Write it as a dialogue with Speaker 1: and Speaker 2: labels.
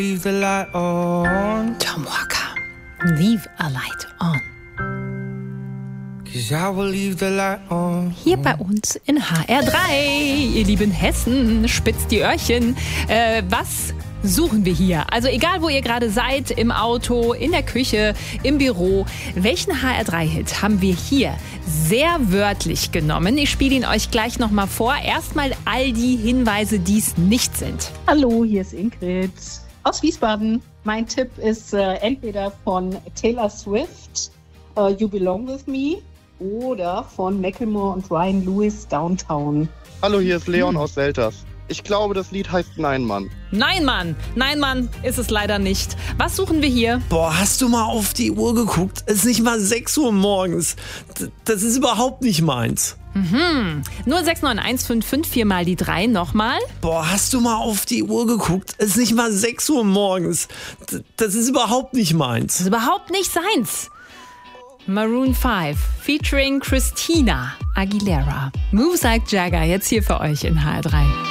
Speaker 1: Leave the light on.
Speaker 2: Tom Walker, Leave a Light On.
Speaker 1: 'Cause I will leave the light on.
Speaker 2: Hier bei uns in HR3, ihr lieben Hessen, spitzt die Öhrchen. Was suchen wir hier? Also egal, wo ihr gerade seid, im Auto, in der Küche, im Büro, welchen HR3-Hit haben wir hier sehr wörtlich genommen? Ich spiele ihn euch gleich nochmal vor. Erstmal all die Hinweise, die es nicht sind.
Speaker 3: Hallo, hier ist Ingrid aus Wiesbaden. Mein Tipp ist entweder von Taylor Swift, You Belong With Me, oder von Macklemore und Ryan Lewis, Downtown.
Speaker 4: Hallo, hier ist Leon aus Selters. Ich glaube, das Lied heißt Nein, Mann.
Speaker 2: Nein, Mann. Nein, Mann ist es leider nicht. Was suchen wir hier?
Speaker 5: Boah, hast du mal auf die Uhr geguckt? Es ist nicht mal 6 Uhr morgens. Das ist überhaupt nicht meins.
Speaker 2: 0691554 mal die 3 nochmal.
Speaker 5: Boah, hast du mal auf die Uhr geguckt? Es ist nicht mal 6 Uhr morgens. Das ist überhaupt nicht meins.
Speaker 2: Das ist überhaupt nicht seins. Maroon 5 featuring Christina Aguilera. Moves Like Jagger, jetzt hier für euch in HR3.